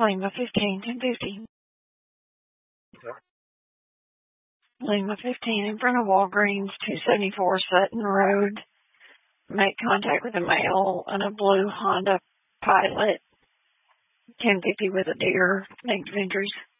Lima 15, 1050. Okay. Lima 15 in front of Walgreens, 274 Sutton Road. Make contact with a male on a blue Honda Pilot, 1050 with a deer. Named Ventures.